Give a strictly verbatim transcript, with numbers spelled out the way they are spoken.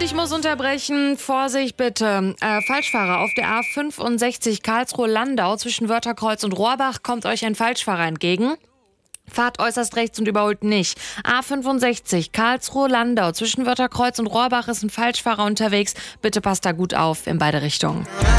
Ich muss unterbrechen. Vorsicht bitte. Äh, Falschfahrer auf der A fünfundsechzig Karlsruhe-Landau zwischen Wörtherkreuz und Rohrbach kommt euch ein Falschfahrer entgegen. Fahrt äußerst rechts und überholt nicht. A fünfundsechzig Karlsruhe-Landau zwischen Wörtherkreuz und Rohrbach ist ein Falschfahrer unterwegs. Bitte passt da gut auf in beide Richtungen.